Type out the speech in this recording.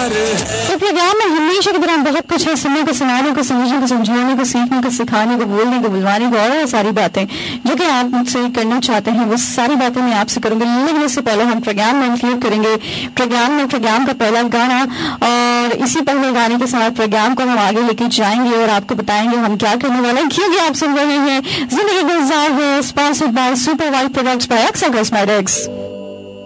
तो प्रोग्राम में हमेशा के दौरान बहुत कुछ है, सुनने को, सुनाने को, समझने को, समझाने को, सीखने को, सिखाने को, बोलने को, बुलवाने को, और सारी बातें जो कि आप मुझसे करना चाहते हैं वो सारी बातें मैं आपसे करूंगी। लेकिन इससे पहले हम प्रोग्राम में इंक्लूड करेंगे प्रोग्राम का पहला गाना, और इसी पहले गाने के साथ प्रोग्राम को हम आगे लेके जाएंगे और आपको बताएंगे हम क्या करने वाले हैं, क्योंकि आप सुन रहे हैं जिंदगी गुलजार है, sponsored by super white products by AXA cosmetics.